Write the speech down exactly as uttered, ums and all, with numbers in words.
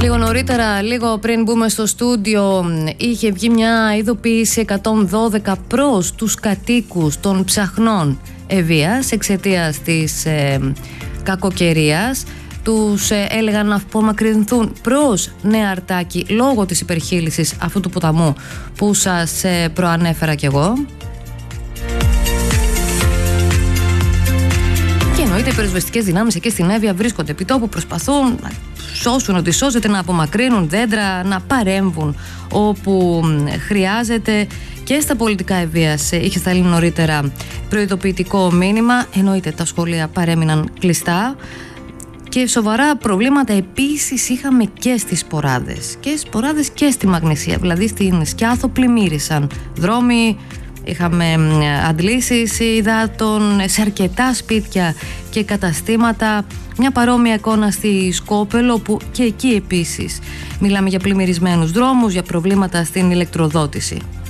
Λίγο νωρίτερα, λίγο πριν μπούμε στο στούντιο, είχε βγει μια ειδοποίηση εκατόν δώδεκα προς τους κατοίκους των Ψαχνών Ευβοίας εξαιτίας της ε, κακοκαιρίας. Τους ε, έλεγαν να απομακρυνθούν προς Νέα Αρτάκη λόγω της υπερχείλησης αυτού του ποταμού που σας ε, προανέφερα κι εγώ. Και εννοείται οι πυροσβεστικές δυνάμεις εκεί στην Εύβοια βρίσκονται επί τόπου, προσπαθούν να σώσουν ό,τι σώζεται, να απομακρύνουν δέντρα, να παρέμβουν όπου χρειάζεται. Και στα πολιτικά Ευβοίας είχε σταλεί νωρίτερα προειδοποιητικό μήνυμα. Εννοείται τα σχολεία παρέμειναν κλειστά. Και σοβαρά προβλήματα επίσης είχαμε και στις Σποράδες. Και Σποράδες και στη Μαγνησία. Δηλαδή στην Σκιάθο πλημμύρισαν δρόμοι. Είχαμε αντλήσεις υδάτων σε αρκετά σπίτια και καταστήματα. Μια παρόμοια εικόνα στη Σκόπελο, που και εκεί επίσης μιλάμε για πλημμυρισμένους δρόμους, για προβλήματα στην ηλεκτροδότηση.